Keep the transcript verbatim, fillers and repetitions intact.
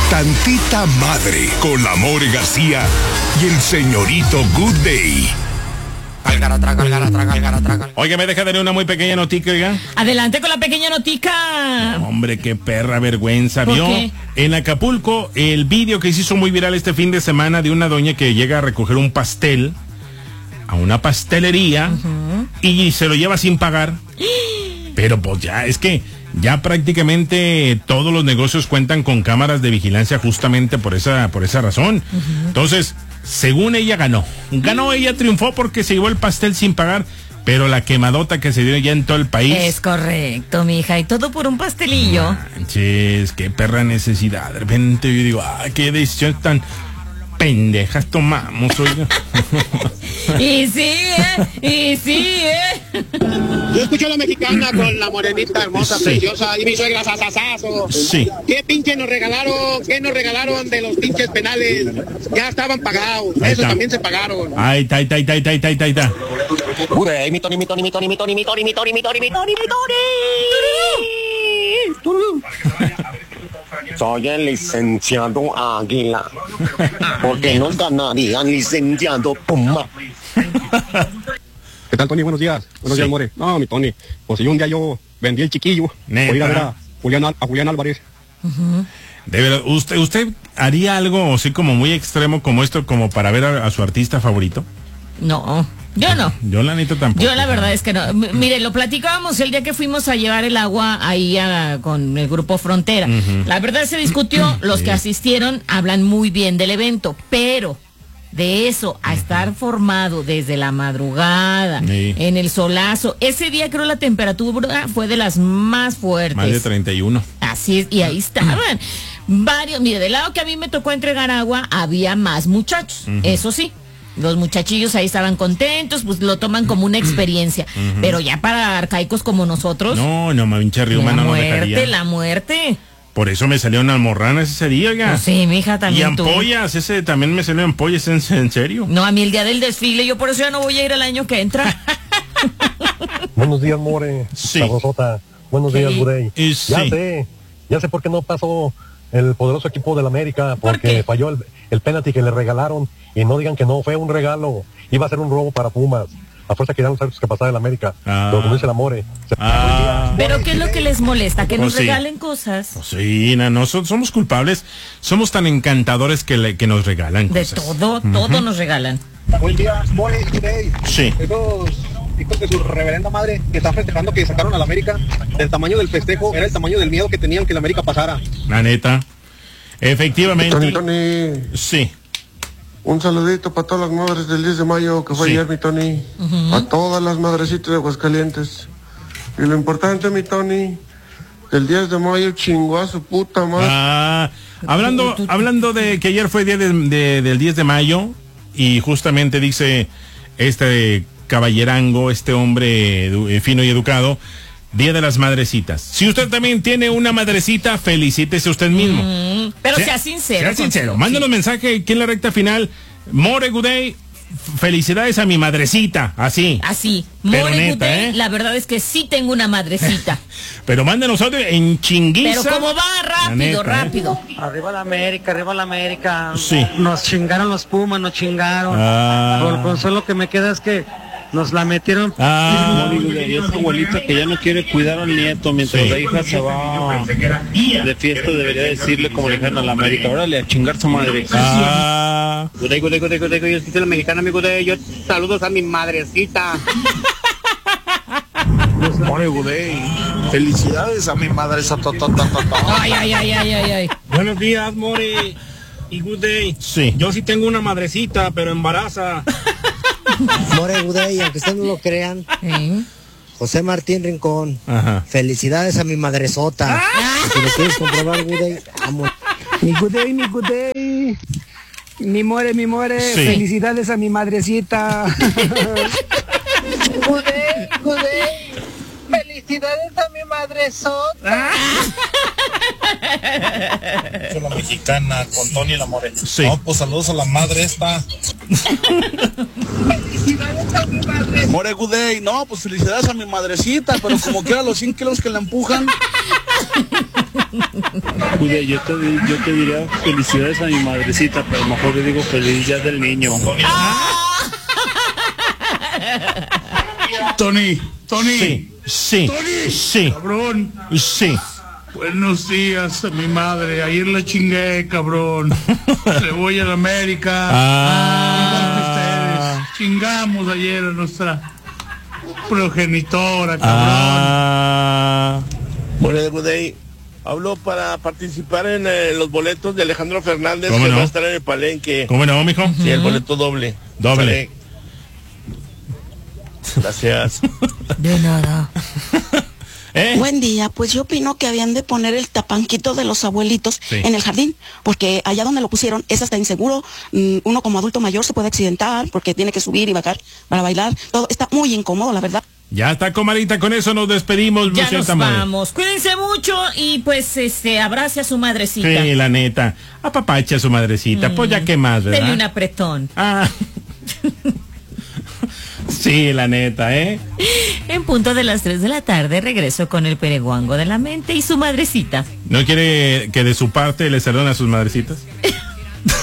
Tantita Madre con la More García y el señorito Good Day. Oiga, me deja darle una muy pequeña notica, oiga. Adelante con la pequeña notica. Hombre, qué perra vergüenza. ¿Por ¿Vio? qué? En Acapulco, el vídeo que se hizo muy viral este fin de semana de una doña que llega a recoger un pastel a una pastelería uh-huh. y se lo lleva sin pagar. Pero pues ya, es que ya prácticamente todos los negocios cuentan con cámaras de vigilancia justamente por esa, por esa razón. Uh-huh. Entonces, según ella ganó. Ganó, ella triunfó porque se llevó el pastel sin pagar, pero la quemadota que se dio ya en todo el país. Es correcto, mija, y todo por un pastelillo. Manches, qué perra necesidad. De repente yo digo, ah, qué decisión tan pendejas tomamos, oiga. Y sí, ¿eh? Y sí, ¿eh? Yo escuché a la mexicana con la morenita hermosa, sí. preciosa, y mi suegra sasasazo. Sí. ¿Qué pinche nos regalaron? ¿Qué nos regalaron de los pinches penales? Ya estaban pagados. Esos también se pagaron. Ahí está, ahí está, ahí está, ahí está, ahí está, ahí está. Uy, mi Tony, mi Tony, mi Tony, mi Tony, mi Tony, mi Tony, mi Tony, mi Tony, mi Tony. Soy el licenciado Águila. Porque nos ganarían licenciado Puma. ¿Qué tal, Tony? Buenos días. Buenos Sí. días, More. No, mi Tony. Pues si un día yo vendí el chiquillo, Neta. voy a ir a ver a Julián, a Julián Álvarez. Uh-huh. De verdad, ¿usted, usted haría algo así como muy extremo como esto, como para ver a, a su artista favorito? No, yo no. Yo la neta tampoco. Yo la verdad es que no. M- mire, lo platicábamos el día que fuimos a llevar el agua ahí a, con el grupo Frontera. Uh-huh. La verdad se discutió, los Sí. que asistieron hablan muy bien del evento, pero de eso a estar formado desde la madrugada, Sí. en el solazo, ese día creo la temperatura fue de las más fuertes. Más de treinta y uno. Así es, y ahí estaban varios. Mire, del lado que a mí me tocó entregar agua, había más muchachos, Uh-huh. eso sí. Los muchachillos ahí estaban contentos, pues lo toman como una experiencia. Uh-huh. Pero ya para arcaicos como nosotros, No, no, pinche Río la Humano no muerte, dejaría. la muerte. Por eso me salieron almorranas ese día, oiga. Pues sí, mija, Y también tú. ampollas, ese también me salió ampollas, ¿en, en serio? No, a mí el día del desfile, yo por eso ya no voy a ir el año que entra. Buenos días, More. Sí. Sabrosota. Buenos Sí. días, Budey. Y Ya sí. sé, ya sé por qué no pasó el poderoso equipo del América, ¿Por porque qué? falló el, el penalti que le regalaron, y no digan que no, fue un regalo, iba a ser un robo para Pumas. A fuerza querían los árbitros que pasara el América, Ah. pero como dice el Amore. se- Ah. Pero ¿qué es lo que les molesta? Que Pues nos sí. regalen cosas. Pues sí, no, no, so- somos culpables. Somos tan encantadores que, le, que nos regalan De cosas. todo, todo nos regalan. Buen día, More, Day. Sí. Esos hijos de su reverenda madre que están festejando que sacaron al América, el tamaño del festejo era el tamaño del miedo que tenían que el América pasara. La neta. Efectivamente. Tony, Tony, Sí. un saludito para todas las madres del diez de mayo que fue Sí. ayer, mi Tony. A todas las madrecitas de Aguascalientes. Y lo importante, mi Tony, el diez de mayo chingó a su puta madre. Ah, hablando, hablando de que ayer fue día de- de- del diez de mayo y justamente dice este caballerango, este hombre edu- eh, fino y educado, Día de las Madrecitas. Si usted también tiene una madrecita, felicítese usted mismo. Mm, pero sea, sea sincero. Sea sincero. contigo. Mándanos Sí. mensaje aquí en la recta final. More Guday, felicidades a mi madrecita. Así. Así, Pero More neta, Gudey, ¿eh? la verdad es que sí tengo una madrecita. Pero mándanos audio en chinguiza. Pero como va La rápido, neta, ¿eh? rápido. Arriba la América, arriba la América. Sí. Nos chingaron los Pumas, nos chingaron. Ah. Por consuelo que me queda es que nos la metieron. Ah. Y esa abuelita que ya no quiere cuidar al nieto mientras Sí. la hija se va de fiesta, debería decirle como le dijeron a la América, órale, a chingar su madre. Ah. Gudey, Gudey, Gudey, Gudey, yo soy la mexicana, mi Gudey, yo saludos a mi madrecita. More Gudey, felicidades a mi madre. Ay, ay, ay, ay, ay, ay. Buenos días, More y Good Day. Sí. Yo sí tengo una madrecita, pero embaraza. More Gudey, aunque ustedes no lo crean, ¿Eh? José Martín Rincón, Ajá. felicidades a mi madresota. Y si lo quieres comprobar, Gudey, amo. Mi Gudey, mi Gudey. Mi More, mi More. Sí. Felicidades a mi madrecita. Gudey, Gudey. Felicidades a mi madresota. Soy la mexicana con Tony la More. Sí. No, pues saludos a la madre esta. More Gudey, no, pues felicidades a mi madrecita, pero como quiera los cien kilos que la empujan. Cuide, yo te, di- yo te diría felicidades a mi madrecita, pero a lo mejor le digo feliz día del niño. Tony, Tony. Sí, sí, Tony, sí. Cabrón. Sí. Buenos días a mi madre. Ayer la chingué, cabrón. Le voy a la América. Ah. Ustedes. Chingamos ayer a nuestra progenitora, cabrón. Ah. Buenas, Good Day. Hablo para participar en eh, los boletos de Alejandro Fernández, ¿Cómo que no? va a estar en el Palenque. ¿Cómo no, mijo? Sí, el boleto doble. Doble. Sale. Gracias. De nada. ¿Eh? Buen día, pues yo opino que habían de poner el tapanquito de los abuelitos Sí. en el jardín, porque allá donde lo pusieron es hasta inseguro. Mm, uno como adulto mayor se puede accidentar porque tiene que subir y bajar para bailar. Todo está muy incómodo, la verdad. Ya está, comadita, con eso nos despedimos. Ya Lucía nos Tamare. vamos. Cuídense mucho y pues este abrace a su madrecita. Sí, la neta. Apapache a su madrecita. Mm. Pues ya qué más, ¿verdad? Dele un apretón. Ah. Sí, la neta, ¿eh? En punto de las tres de la tarde regreso con el pereguango de la mente y su madrecita. ¿No quiere que de su parte le perdone a sus madrecitas?